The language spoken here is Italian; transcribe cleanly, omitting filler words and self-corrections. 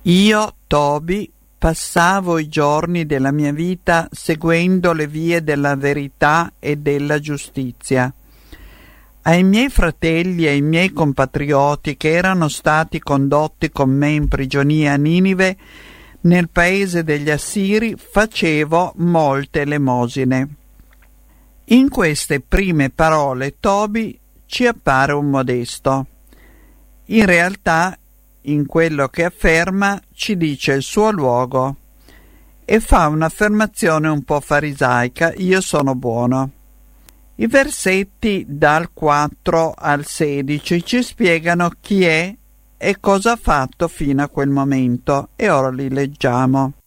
Io, Tobi, passavo i giorni della mia vita seguendo le vie della verità e della giustizia. Ai miei fratelli e ai miei compatrioti che erano stati condotti con me in prigionia a Ninive, nel paese degli Assiri, facevo molte elemosine. In queste prime parole Tobi ci appare un modesto. In realtà, in quello che afferma, ci dice il suo luogo e fa un'affermazione un po' farisaica: io sono buono. I versetti dal 4 al 16 ci spiegano chi è e cosa ha fatto fino a quel momento, e ora li leggiamo.